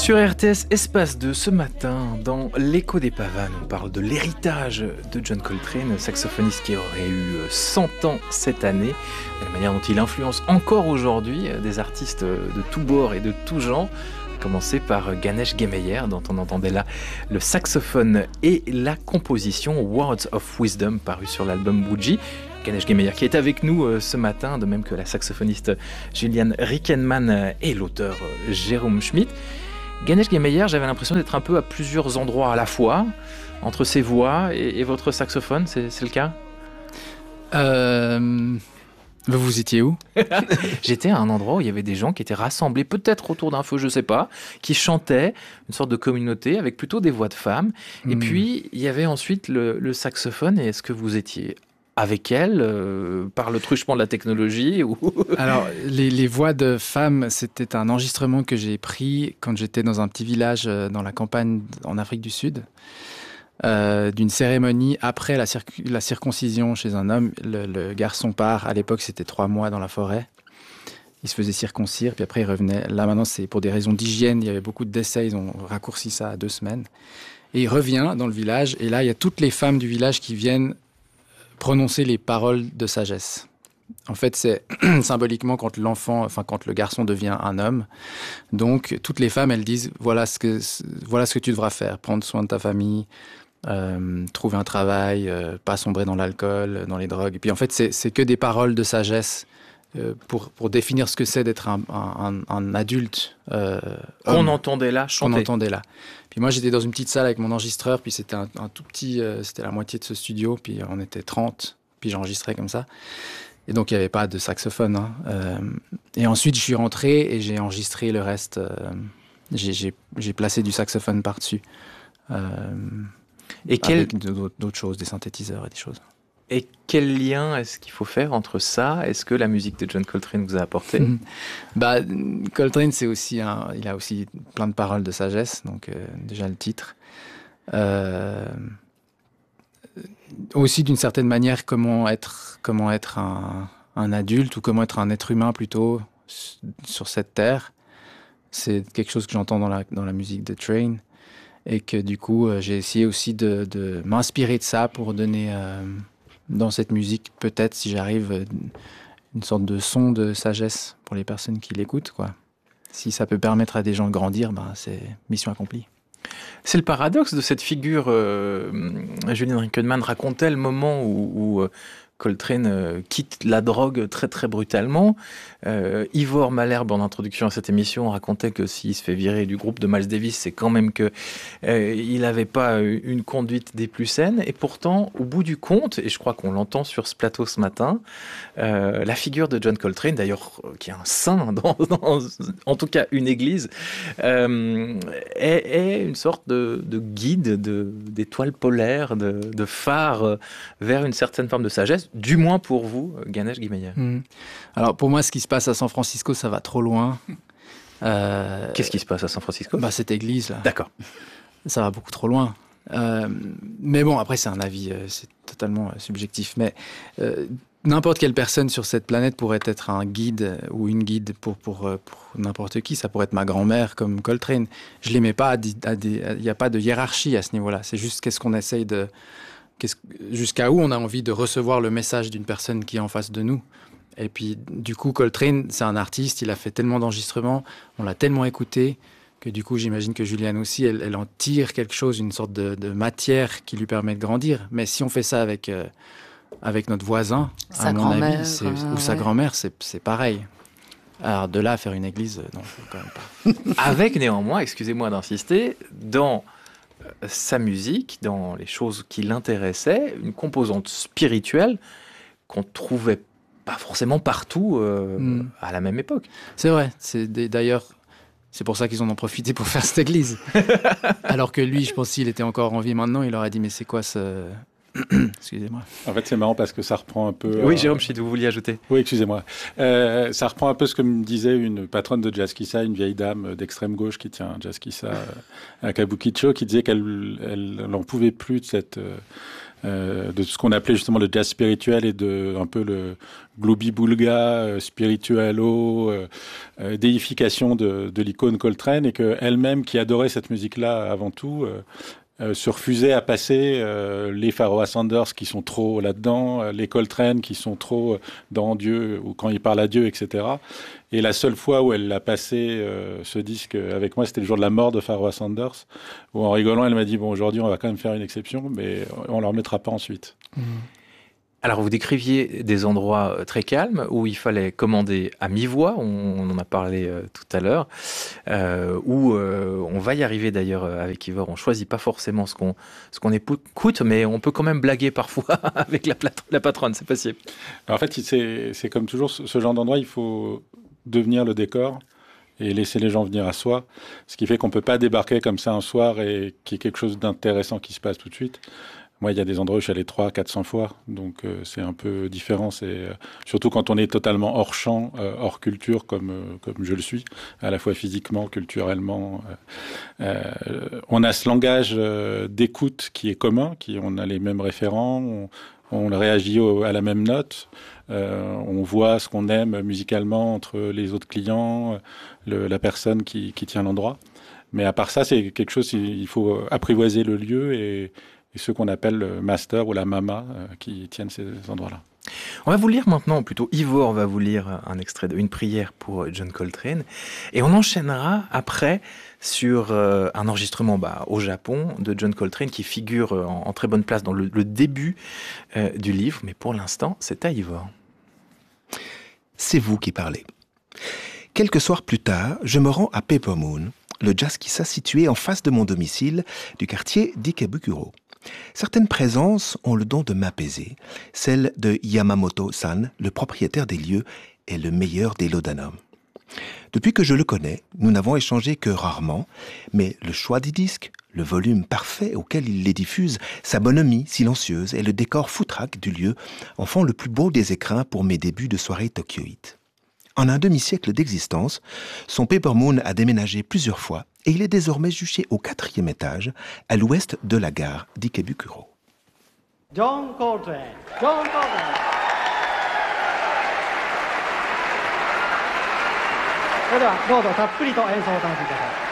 Sur RTS Espace 2 ce matin, dans l'écho des pavanes, on parle de l'héritage de John Coltrane, saxophoniste qui aurait eu 100 ans cette année, de la manière dont il influence encore aujourd'hui des artistes de tous bords et de tous genres, à commencer par Ganesh Gemeyer, dont on entendait là le saxophone et la composition Words of Wisdom, paru sur l'album Bougie. Ganesh Gemeyer qui est avec nous ce matin, de même que la saxophoniste Julian Rickenmann et l'auteur Jérôme Schmitt. Ganesh Gemeyer, j'avais l'impression d'être un peu à plusieurs endroits à la fois, entre ses voix et votre saxophone, c'est le cas ? Vous étiez où ? J'étais à un endroit où il y avait des gens qui étaient rassemblés, peut-être autour d'un feu, je ne sais pas, qui chantaient, une sorte de communauté avec plutôt des voix de femmes. Et puis, il y avait ensuite le saxophone. Et est-ce que vous étiez avec elle, par le truchement de la technologie ou... Alors, les voix de femmes, c'était un enregistrement que j'ai pris quand j'étais dans un petit village dans la campagne en Afrique du Sud, d'une cérémonie après la circoncision chez un homme. Le garçon part, à l'époque c'était 3 mois dans la forêt, il se faisait circoncire, puis après il revenait. Là maintenant c'est pour des raisons d'hygiène, il y avait beaucoup de décès, ils ont raccourci ça à 2 semaines. Et il revient dans le village, et là il y a toutes les femmes du village qui viennent prononcer les paroles de sagesse. En fait, c'est symboliquement quand le garçon devient un homme. Donc, toutes les femmes, elles disent voilà ce que tu devras faire. Prendre soin de ta famille, trouver un travail, pas sombrer dans l'alcool, dans les drogues. Et puis, en fait, c'est que des paroles de sagesse pour définir ce que c'est d'être un adulte. Qu'on entendait là, chanter. Qu'on entendait là. Puis moi, j'étais dans une petite salle avec mon enregistreur, puis c'était un tout petit... c'était la moitié de ce studio, puis on était 30, puis j'enregistrais comme ça. Et donc, il n'y avait pas de saxophone. Et ensuite, je suis rentré et j'ai enregistré le reste. J'ai placé du saxophone par-dessus. Avec d'autres choses, des synthétiseurs et des choses. Et quel lien est-ce qu'il faut faire entre ça ? Est-ce que la musique de John Coltrane vous a apporté ? Coltrane, c'est aussi il a aussi plein de paroles de sagesse, donc déjà le titre. Aussi, d'une certaine manière, comment être un adulte, ou comment être un être humain plutôt sur cette terre. C'est quelque chose que j'entends dans la musique de Train, et que du coup, j'ai essayé aussi de m'inspirer de ça pour donner... dans cette musique, peut-être, si j'arrive, une sorte de son de sagesse pour les personnes qui l'écoutent, quoi. Si ça peut permettre à des gens de grandir, c'est mission accomplie. C'est le paradoxe de cette figure. Julian Rickenmann racontait le moment où Coltrane quitte la drogue très très brutalement. Ivor Malherbe, en introduction à cette émission, racontait que s'il se fait virer du groupe de Miles Davis, c'est quand même que il n'avait pas une conduite des plus saines. Et pourtant, au bout du compte, et je crois qu'on l'entend sur ce plateau ce matin, la figure de John Coltrane, d'ailleurs qui est un saint dans en tout cas une église, est une sorte de guide, d'étoile polaire, de phare vers une certaine forme de sagesse, du moins pour vous, Ganesh Gemeyer. Alors pour moi, ce qui se passe à San Francisco, ça va trop loin. Qu'est-ce qui se passe à San Francisco ? Cette église-là. D'accord. Ça va beaucoup trop loin. Mais bon, après, c'est un avis, c'est totalement subjectif. Mais n'importe quelle personne sur cette planète pourrait être un guide ou une guide pour n'importe qui. Ça pourrait être ma grand-mère comme Coltrane. Je les mets pas il n'y a pas de hiérarchie à ce niveau-là. C'est juste qu'est-ce qu'on essaye jusqu'à où on a envie de recevoir le message d'une personne qui est en face de nous. Et puis, du coup, Coltrane, c'est un artiste, il a fait tellement d'enregistrements, on l'a tellement écouté, que du coup, j'imagine que Juliane aussi, elle en tire quelque chose, une sorte de matière qui lui permet de grandir. Mais si on fait ça avec notre voisin, à mon avis, ou sa grand-mère, c'est pareil. Alors, de là à faire une église, non, quand même pas. Avec néanmoins, excusez-moi d'insister, dans sa musique, dans les choses qui l'intéressaient, une composante spirituelle qu'on trouvait pas forcément partout à la même époque. C'est vrai. D'ailleurs, c'est pour ça qu'ils en ont profité pour faire cette église. Alors que lui, je pense, s'il était encore en vie maintenant, il aurait dit « Mais c'est quoi ce... » Excusez-moi. En fait, c'est marrant parce que ça reprend un peu... Oui, Jérôme Schmitt, vous vouliez ajouter. Oui, excusez-moi. Ça reprend un peu ce que me disait une patronne de Jazz Kissa, une vieille dame d'extrême gauche qui tient un Jazz Kissa à Kabukicho, qui disait qu'elle n'en pouvait plus de de ce qu'on appelait justement le jazz spirituel et de un peu le gloobie-boulga, spiritualo, déification de l'icône Coltrane, et qu'elle-même, qui adorait cette musique-là avant tout, se refusait à passer les Pharoah Sanders qui sont trop là-dedans, les Coltrane qui sont trop dans Dieu, ou quand il parle à Dieu, etc. Et la seule fois où elle l'a passé, ce disque avec moi, c'était le jour de la mort de Pharoah Sanders, où en rigolant, elle m'a dit, bon, aujourd'hui, on va quand même faire une exception, mais on ne le remettra pas ensuite. Alors, vous décriviez des endroits très calmes où il fallait commander à mi-voix, on en a parlé tout à l'heure, où on va y arriver d'ailleurs avec Ivor, on ne choisit pas forcément ce qu'on écoute, mais on peut quand même blaguer parfois avec la patronne, c'est possible. Alors, en fait, c'est comme toujours, ce genre d'endroit, il faut devenir le décor et laisser les gens venir à soi, ce qui fait qu'on ne peut pas débarquer comme ça un soir et qu'il y ait quelque chose d'intéressant qui se passe tout de suite. Moi, il y a des endroits où je suis allé 300-400 fois, donc c'est un peu différent. Surtout quand on est totalement hors champ, hors culture, comme je le suis, à la fois physiquement, culturellement. On a ce langage d'écoute qui est commun, on a les mêmes référents, on réagit à la même note, on voit ce qu'on aime musicalement entre les autres clients, la personne qui tient l'endroit. Mais à part ça, c'est quelque chose, il faut apprivoiser le lieu et ceux qu'on appelle le master ou la mama qui tiennent ces endroits-là. On va vous lire maintenant, plutôt Ivor va vous lire un extrait d'une prière pour John Coltrane, et on enchaînera après sur un enregistrement au Japon de John Coltrane qui figure en très bonne place dans le début du livre, mais pour l'instant, c'est à Ivor. C'est vous qui parlez. Quelques soirs plus tard, je me rends à Paper Moon, le jazzkissa situé en face de mon domicile du quartier d'Ikebukuro. Certaines présences ont le don de m'apaiser. Celle de Yamamoto-san, le propriétaire des lieux, est le meilleur des laudanums. Depuis que je le connais, nous n'avons échangé que rarement, mais le choix des disques, le volume parfait auquel il les diffuse, sa bonhomie silencieuse et le décor foutraque du lieu en font le plus beau des écrins pour mes débuts de soirée tokyoïte. En un demi-siècle d'existence, son Paper Moon a déménagé plusieurs fois et il est désormais juché au 4e étage, à l'ouest de la gare d'Ikebukuro. John Coltrane. John Coltrane. それではどうぞたっぷりと演奏をお楽しみください。